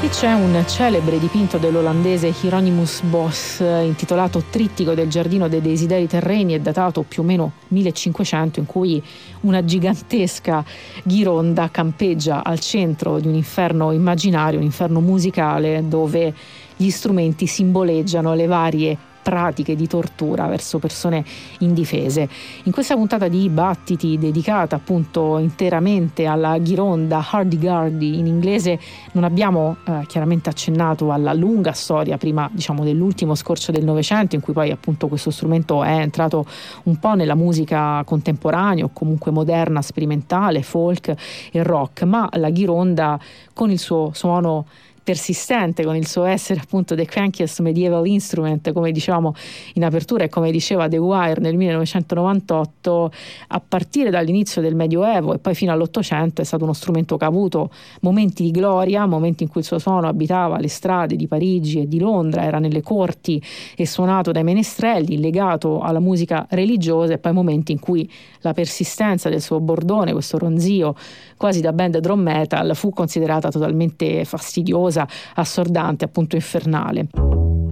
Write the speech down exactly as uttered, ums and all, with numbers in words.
E c'è un celebre dipinto dell'olandese Hieronymus Bos intitolato Trittico del giardino dei desideri terreni e datato più o meno millecinquecento, in cui una gigantesca ghironda campeggia al centro di un inferno immaginario, un inferno musicale dove gli strumenti simboleggiano le varie pratiche di tortura verso persone indifese. In questa puntata di Battiti, dedicata appunto interamente alla ghironda hurdy-gurdy in inglese, non abbiamo eh, chiaramente accennato alla lunga storia prima, diciamo, dell'ultimo scorcio del Novecento, in cui poi appunto questo strumento è entrato un po' nella musica contemporanea o comunque moderna, sperimentale, folk e rock, ma la ghironda con il suo suono persistente, con il suo essere appunto the crankiest medieval instrument, come diciamo in apertura e come diceva The Wire nel millenovecentonovantotto, a partire dall'inizio del Medioevo e poi fino all'Ottocento è stato uno strumento che ha avuto momenti di gloria, momenti in cui il suo suono abitava le strade di Parigi e di Londra, era nelle corti e suonato dai menestrelli, legato alla musica religiosa, e poi momenti in cui la persistenza del suo bordone, questo ronzio quasi da band drum metal, fu considerata totalmente fastidiosa, assordante, appunto infernale.